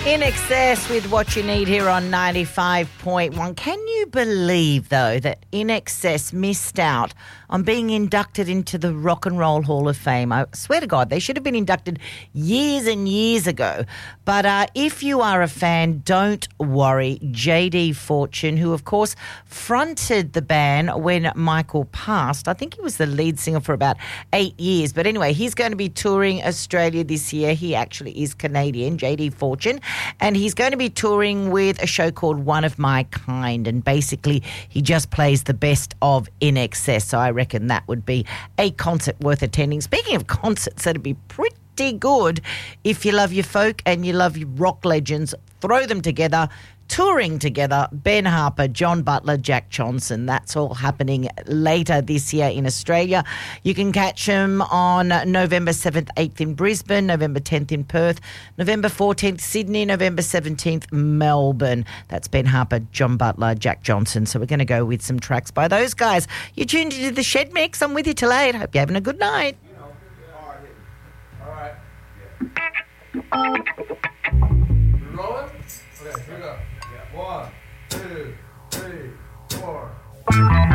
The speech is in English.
In Excess with what you need here on 95.1. Can you believe, though, that In Excess missed out on being inducted into the Rock and Roll Hall of Fame? I swear to God, they should have been inducted years and years ago. But if you are a fan, don't worry. JD Fortune, who, of course, fronted the band when Michael passed. I think he was the lead singer for about 8 years. But anyway, he's going to be touring Australia this year. He actually is Canadian, JD Fortune. And he's going to be touring with a show called One of My Kind. And basically, he just plays the best of In Excess. So I reckon that would be a concert worth attending. Speaking of concerts, that'd be pretty good if you love your folk and you love your rock legends. Throw them together. Touring together, Ben Harper, John Butler, Jack Johnson. That's all happening later this year in Australia. You can catch them on November 7th, 8th in Brisbane, November 10th in Perth, November 14th Sydney, November 17th Melbourne. That's Ben Harper, John Butler, Jack Johnson. So we're going to go with some tracks by those guys. You're tuned into the Shed Mix. I'm with you till 8. Hope you're having a good night. All right. Rolling? Okay, here we go. Yeah. 1,